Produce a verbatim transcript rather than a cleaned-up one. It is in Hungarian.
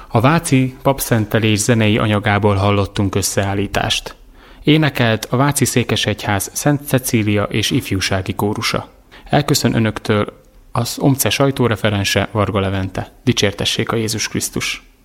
A váci papszentelés zenei anyagából hallottunk összeállítást. Énekelt a Váci Székesegyház Szent Cecília és ifjúsági kórusa. Elköszön önöktől az OMCE sajtóreferense, Varga Levente. Dicsértessék a Jézus Krisztus!